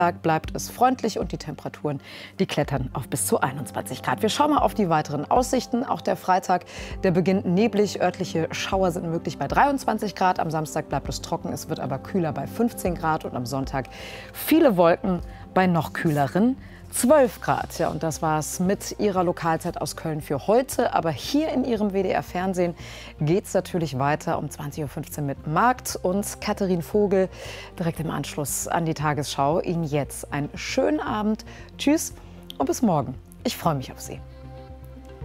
Bleibt es freundlich und die Temperaturen, die klettern auf bis zu 21 Grad. Wir schauen mal auf die weiteren Aussichten. Auch der Freitag, der beginnt neblig. Örtliche Schauer sind möglich bei 23 Grad. Am Samstag bleibt es trocken, es wird aber kühler bei 15 Grad. Und am Sonntag viele Wolken bei noch kühleren 12 Grad. Ja, und das war's mit Ihrer Lokalzeit aus Köln für heute. Aber hier in Ihrem WDR-Fernsehen geht es natürlich weiter um 20:15 Uhr mit Markt und Katharin Vogel direkt im Anschluss an die Tagesschau. Ihnen jetzt einen schönen Abend. Tschüss und bis morgen. Ich freue mich auf Sie.